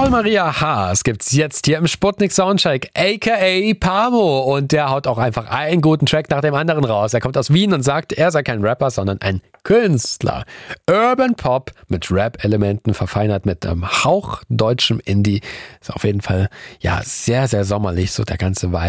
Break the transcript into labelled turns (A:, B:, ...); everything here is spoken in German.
A: Paul Maria Haas gibt's jetzt hier im Sputnik Soundcheck, aka Pamo. Und der haut auch einfach einen guten Track nach dem anderen raus. Er kommt aus Wien und sagt, er sei kein Rapper, sondern ein Künstler. Urban Pop mit Rap-Elementen, verfeinert mit einem Hauch deutschem Indie. Ist auf jeden Fall, ja, sehr, sehr sommerlich, so der ganze Vibe.